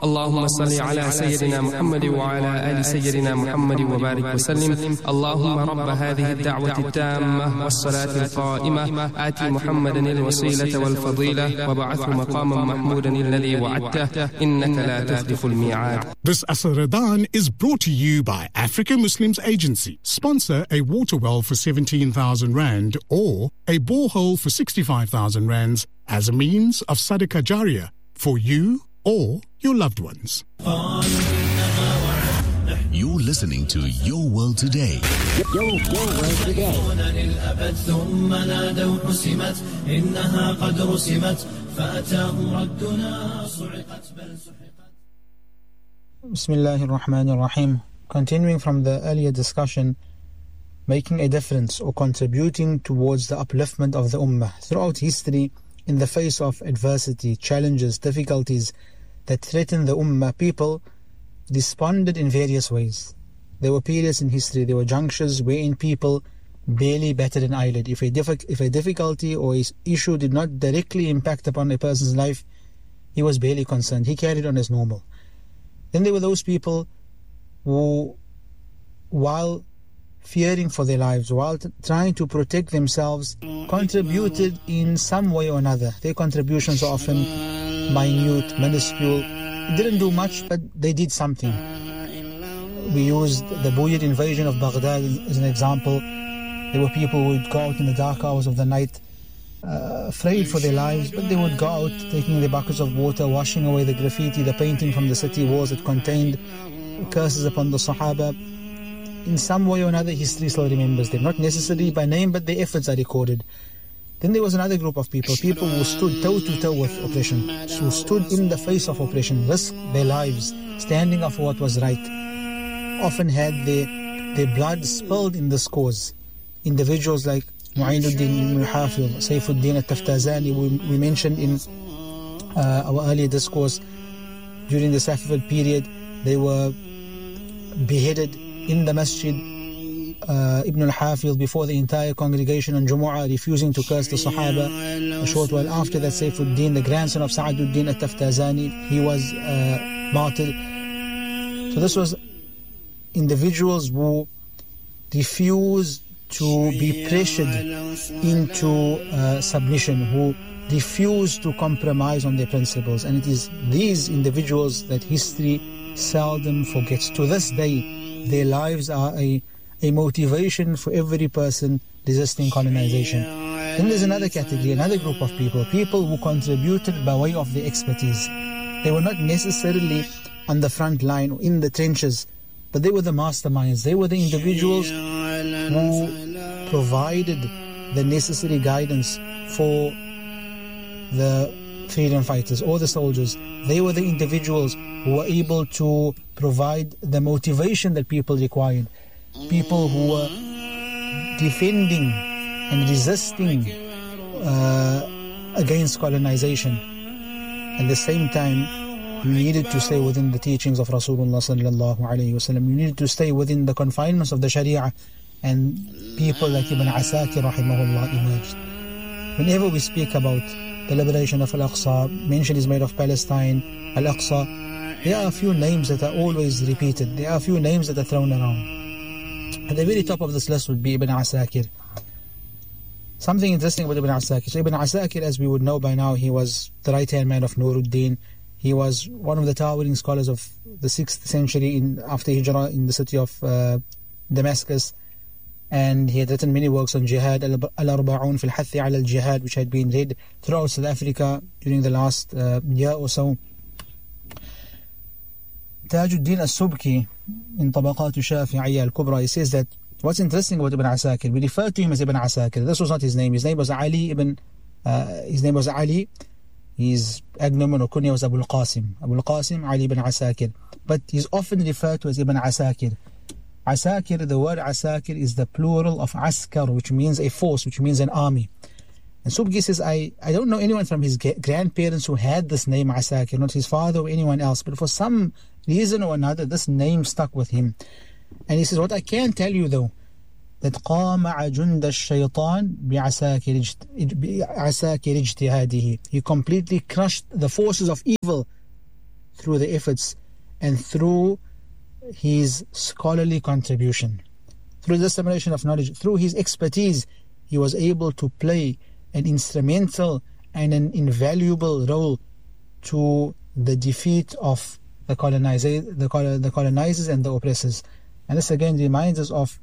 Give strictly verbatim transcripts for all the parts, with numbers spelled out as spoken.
اللهم صل على سيدنا محمد وعلى آل سيدنا محمد وبارك وسلم. اللهم رب هذه الدعوة التامة والصلاة القائمة آت محمدا الوسيلة والفضيلة وبعثه مقاما محمودا الذي وعدته إنك لا تخلف الميعاد. This Asr Ramadan is brought to you by Africa Muslims Agency. Sponsor a water well for seventeen thousand rand or a borehole for sixty-five thousand rands as a means of sadaqah jariyah for you or your loved ones. You're listening to Your World Today. Your, your World Today. Bismillahir Rahmanir Rahim. Continuing from the earlier discussion, making a difference or contributing towards the upliftment of the Ummah. Throughout history, in the face of adversity, challenges, difficulties that threaten the Ummah, people responded in various ways. There were periods in history, there were junctures wherein people barely batted an eyelid. If a, diffi- if a difficulty or a issue did not directly impact upon a person's life, he was barely concerned. He carried on as normal. Then there were those people who, while fearing for their lives, while t- trying to protect themselves, contributed in some way or another. Their contributions are often minute, minuscule. It didn't do much, but they did something. We used the Buyid invasion of Baghdad as an example. There were people who would go out in the dark hours of the night, uh, afraid for their lives, but they would go out taking their buckets of water, washing away the graffiti, the painting from the city walls that contained curses upon the Sahaba. In some way or another, history still remembers them. Not necessarily by name, but their efforts are recorded. Then there was another group of people, people who stood toe-to-toe with oppression, who stood in the face of oppression, risked their lives, standing up for what was right. Often had their, their blood spilled in this cause. Individuals like Mu'inuddin ibn al-Hafiz, Sayfuddin al-Taftazani, we, we mentioned in uh, our earlier discourse, during the Safavid period, they were beheaded in the masjid. uh, Ibn al-Hafiz before the entire congregation on Jumu'ah, refusing to curse the Sahaba. A short while after that, Sayfuddin, the grandson of Sa'aduddin al-Taftazani, he was uh, martyred. So this was individuals who refused to be pressured into uh, submission, who refused to compromise on their principles. And it is these individuals that history seldom forgets. To this day, their lives are a, a motivation for every person resisting colonization. Then there's another category, another group of people, people who contributed by way of their expertise. They were not necessarily on the front line or in the trenches, but they were the masterminds. They were the individuals who provided the necessary guidance for the freedom fighters or the soldiers. They were the individuals who were able to provide the motivation that people required. People who were defending and resisting uh, against colonization. At the same time, you needed to stay within the teachings of Rasulullah sallallahu alayhi wasallam. You needed to stay within the confinements of the Sharia, and people like Ibn Asakir rahimahullah emerged. Whenever we speak about the liberation of Al-Aqsa, mention is made of Palestine, Al-Aqsa, there are a few names that are always repeated. There are a few names that are thrown around. At the very top of this list would be Ibn Asakir. Something interesting about Ibn Asakir. So Ibn Asakir, as we would know by now, he was the right-hand man of Nuruddin. He was one of the towering scholars of the sixth century in, after Hijrah in the city of uh, Damascus. And he had written many works on jihad, Al-Arba'un fil Hathi ala al-Jihad, which had been read throughout South Africa during the last uh, year or so. Tajuddin al-Subki in Tabaqat al-Shafi'iyya al-Kubra, he says that what's interesting about Ibn Asakir, we refer to him as Ibn Asakir. This was not his name. His name was Ali ibn, uh, his name was Ali. His agnomen or kunya was Abu al-Qasim. Abu al-Qasim, Ali ibn Asakir. But he's often referred to as Ibn Asakir. Asakir, the word Asakir is the plural of Askar, which means a force, which means an army. And Subki says, I, I don't know anyone from his grandparents who had this name Asakir, not his father or anyone else, but for some reason or another, this name stuck with him. And he says, what I can tell you though, that قَامَ عَجُنْدَ الشَّيْطَانِ بِعَسَاكِرِ اجْتِهَادِهِ. He completely crushed the forces of evil through the efforts and through his scholarly contribution, through the dissemination of knowledge, through his expertise. He was able to play an instrumental and an invaluable role to the defeat of the colonizers, the, col- the colonizers and the oppressors. And this again reminds us of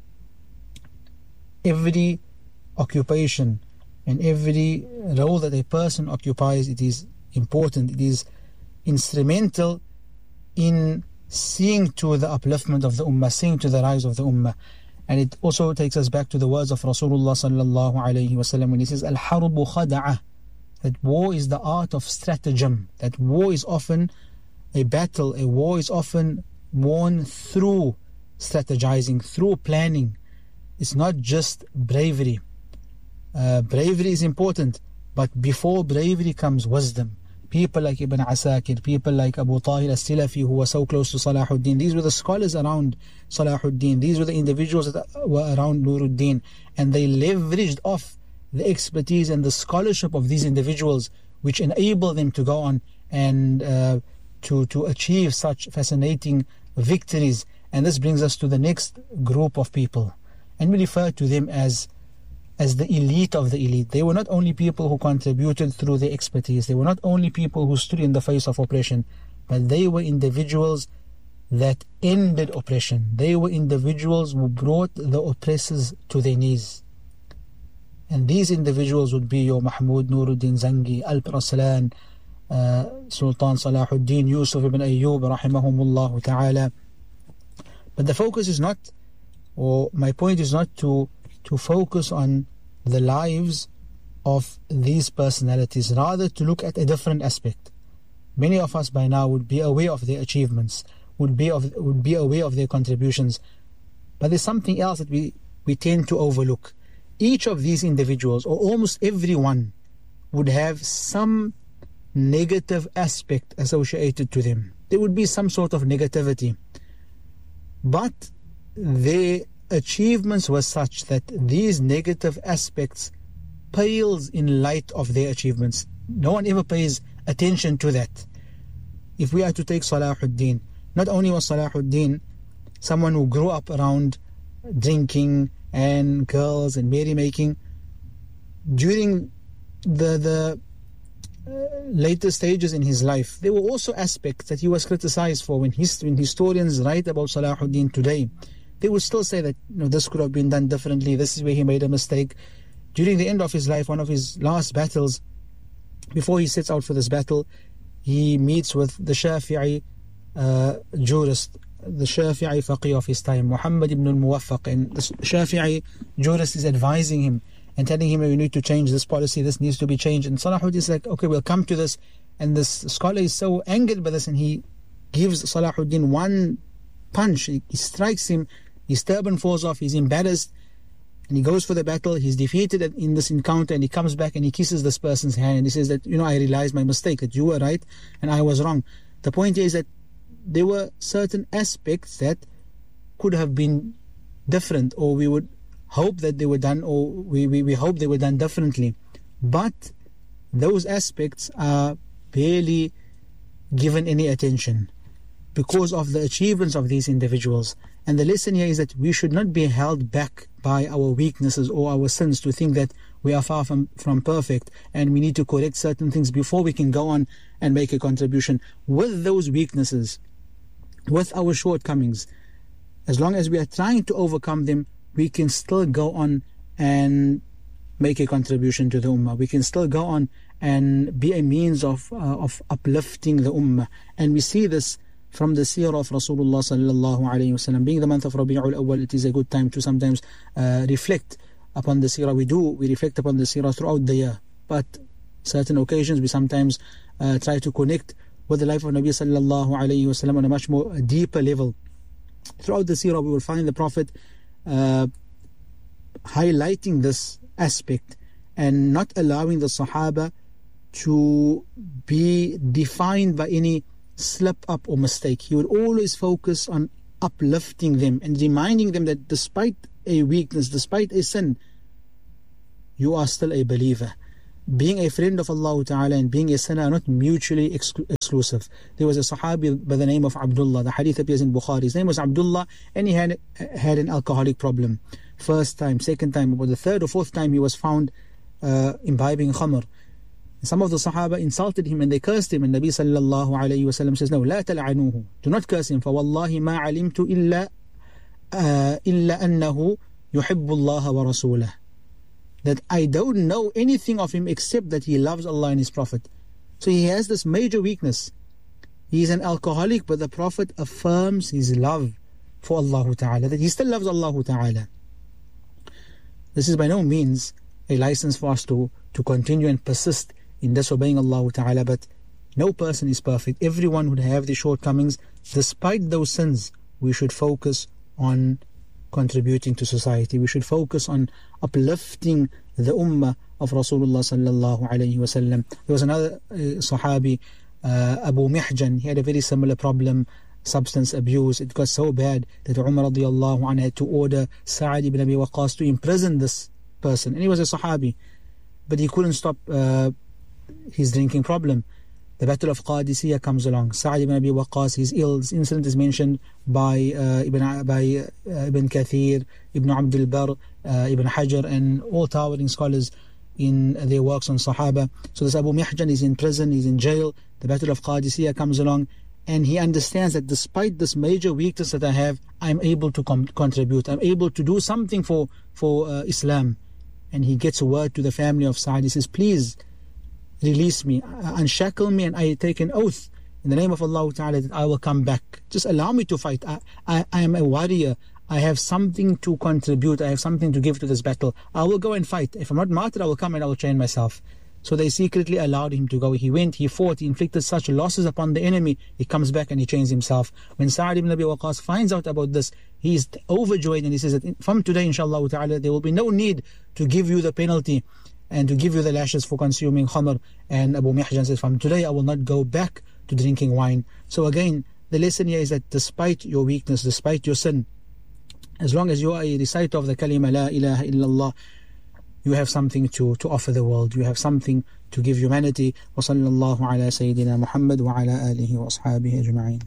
every occupation and every role that a person occupies. It is important, it is instrumental in seeing to the upliftment of the ummah, seeing to the rise of the ummah. And it also takes us back to the words of Rasulullah sallallahu alayhi wasallam when he says, Al-harbu khada'ah, that war is the art of stratagem, that war is often a battle, a war is often won through strategizing, through planning. It's not just bravery. Uh, bravery is important, but before bravery comes wisdom. People like Ibn Asakir, people like Abu Tahir as-Silafi, who were so close to Salahuddin. These were the scholars around Salahuddin. These were the individuals that were around Nuruddin. And they leveraged off the expertise and the scholarship of these individuals, which enabled them to go on and uh, to, to achieve such fascinating victories. And this brings us to the next group of people. And we refer to them as as the elite of the elite. They were not only people who contributed through their expertise, they were not only people who stood in the face of oppression, but they were individuals that ended oppression. They were individuals who brought the oppressors to their knees. And these individuals would be your Mahmud Nuruddin Zangi, Alp Raslan, uh, Sultan Salahuddin, Yusuf ibn Ayyub, rahimahumullah ta'ala. But the focus is not, or my point is not to to focus on the lives of these personalities, rather to look at a different aspect. Many of us by now would be aware of their achievements, would be of, would be aware of their contributions, but there's something else that we, we tend to overlook. Each of these individuals, or almost everyone, would have some negative aspect associated to them. There would be some sort of negativity, but their achievements were such that these negative aspects pales in light of their achievements. No one ever pays attention to that. If we are to take Salahuddin, not only was Salahuddin someone who grew up around drinking and girls and merrymaking, during the the uh, later stages in his life, there were also aspects that he was criticized for. When, hist- when historians write about Salahuddin today, they would still say that, you know, this could have been done differently, this is where he made a mistake. During the end of his life, one of his last battles, before he sets out for this battle, he meets with the Shafi'i uh, jurist, the Shafi'i faqih of his time, Muhammad ibn al-Muwaffaq. And the Shafi'i jurist is advising him and telling him, we need to change this policy, this needs to be changed. And Salahuddin is like, okay, we'll come to this. And this scholar is so angered by this, and he gives Salahuddin one punch, he, he strikes him, his turban falls off, he's embarrassed, and he goes for the battle. He's defeated in this encounter, and he comes back and he kisses this person's hand, and he says that, you know, I realized my mistake, that you were right and I was wrong. The point is that there were certain aspects that could have been different, or we would hope that they were done, or we, we, we hope they were done differently. But those aspects are barely given any attention because of the achievements of these individuals. And the lesson here is that we should not be held back by our weaknesses or our sins to think that we are far from, from perfect and we need to correct certain things before we can go on and make a contribution. With those weaknesses, with our shortcomings, as long as we are trying to overcome them, we can still go on and make a contribution to the ummah. We can still go on and be a means of, uh, of uplifting the ummah. And we see this from the seerah of Rasulullah sallallahu alayhi wasallam. Being the month of Rabi'ul Awwal, it is a good time to sometimes uh, reflect upon the seerah. We do, we reflect upon the seerah throughout the year, but certain occasions we sometimes uh, try to connect with the life of Nabi sallallahu alayhi wasallam on a much more deeper level. Throughout the seerah we will find the Prophet uh, highlighting this aspect and not allowing the Sahaba to be defined by any slip up or mistake. He would always focus on uplifting them and reminding them that despite a weakness, despite a sin, you are still a believer. being a friend of Allah Ta'ala and being a sinner are not mutually exclu- exclusive. There was a Sahabi by the name of Abdullah. The hadith appears in Bukhari. His name was Abdullah, and he had had an alcoholic problem. First time, second time, about the third or fourth time he was found uh, imbibing khamr. Some of the Sahaba insulted him and they cursed him, and Nabi sallallahu alayhi wa sallam says, no, لا تلعنوه, do not curse him, فوالله ما علمت إلا uh, إلا أنه يحب الله ورسوله, that I don't know anything of him except that he loves Allah and His Prophet. So he has this major weakness. He is an alcoholic, but the Prophet affirms his love for Allah Ta'ala, that he still loves Allah Ta'ala. This is by no means a license for us to, to continue and persist in disobeying Allah Ta'ala, but no person is perfect. Everyone would have their shortcomings. Despite those sins, we should focus on contributing to society. We should focus on uplifting the ummah of Rasulullah sallallahu alayhi wa sallam. There was another uh, Sahabi, uh, Abu Mihjan. He had a very similar problem, substance abuse. It got so bad that Umar radiallahu anhu had to order Sa'ad ibn Abi Waqqas to imprison this person. And he was a Sahabi, but he couldn't stop uh, his drinking problem. The Battle of Qadisiyah comes along. Sa'ad ibn Abi Waqqas, he's ill. This incident is mentioned by uh, Ibn, by, uh, Ibn Kathir, Ibn Abd al-Barr, uh, Ibn Hajar, and all towering scholars in their works on Sahaba. So this Abu Mihjan is in prison, he's in jail. The Battle of Qadisiyah comes along, and he understands that despite this major weakness that I have, I'm able to com- contribute. I'm able to do something for, for uh, Islam. And he gets a word to the family of Sa'ad. He says, please, release me, unshackle me, and I take an oath in the name of Allah Ta'ala that I will come back. Just allow me to fight. I, I, I am a warrior. I have something to contribute. I have something to give to this battle. I will go and fight. If I'm not martyred, I will come and I will train myself. So they secretly allowed him to go. He went, he fought, he inflicted such losses upon the enemy. He comes back and he trains himself. When Sa'ad ibn Abi Waqqas finds out about this, he is overjoyed, and he says that from today, inshallah ta'ala, there will be no need to give you the penalty and to give you the lashes for consuming khamr. And Abu Mihjan says, from today I will not go back to drinking wine. So again, the lesson here is that despite your weakness, despite your sin, as long as you are a reciter of the kalima la ilaha illallah, you have something to, to offer the world. You have something to give humanity. Wa sallallahu ala Sayyidina Muhammad wa ala alihi wa ashabihi ajma'in.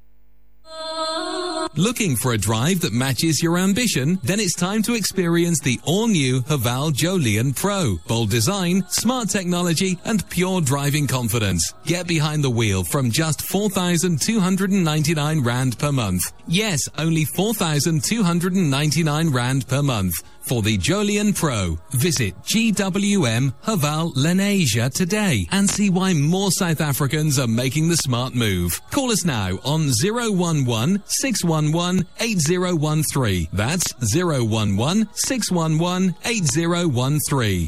Looking for a drive that matches your ambition? Then it's time to experience the all-new Haval Joleon Pro. Bold design, smart technology, and pure driving confidence. Get behind the wheel from just four thousand two hundred ninety-nine rand per month. Yes, only four thousand two hundred ninety-nine rand per month. For the Joleon Pro, visit G W M Haval Lenasia today and see why more South Africans are making the smart move. Call us now on zero one one, six one one, eight zero one three. That's zero one one, six one one, eight zero one three.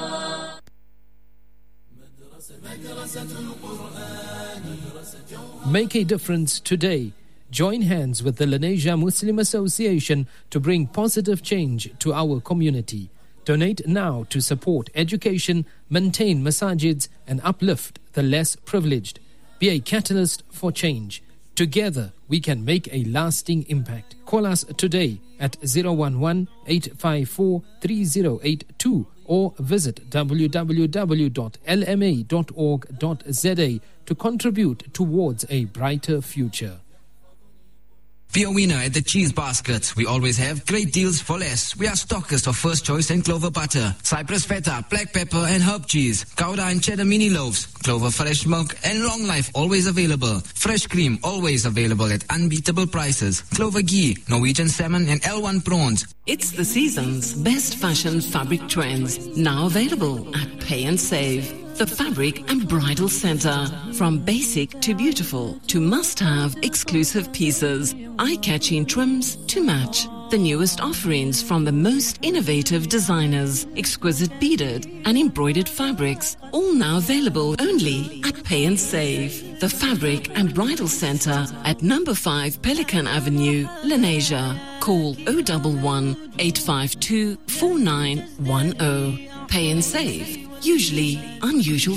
Make a difference today. Join hands with the Lenasia Muslim Association to bring positive change to our community. Donate now to support education, maintain masajids, and uplift the less privileged. Be a catalyst for change. Together, we can make a lasting impact. Call us today at zero one one, eight five four, three zero eight two or visit w w w dot l m a dot org dot z a to contribute towards a brighter future. Be a winner at the Cheese Basket. We always have great deals for less. We are stockers of First Choice and Clover Butter, Cypress Feta, Black Pepper and Herb Cheese, Gouda and Cheddar Mini Loaves, Clover Fresh Milk and Long Life always available. Fresh Cream always available at unbeatable prices. Clover Ghee, Norwegian Salmon and L one Prawns. It's the season's best fashion fabric trends, now available at Pay and Save. The Fabric and Bridal Center. From basic to beautiful to must-have exclusive pieces, eye-catching trims to match. The newest offerings from the most innovative designers, exquisite beaded and embroidered fabrics, all now available only at Pay and Save. The Fabric and Bridal Center at number five Pelican Avenue, Lenasia. Call zero one one, eight five two, four nine one zero. Pay and Save. Usually unusual